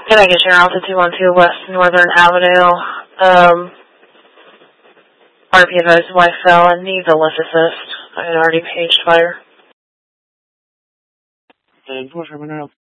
Can I get your Alpha 212 West Northern Avenue? RP advised wife fell and needs a lift assist. I had already paged fire. And what's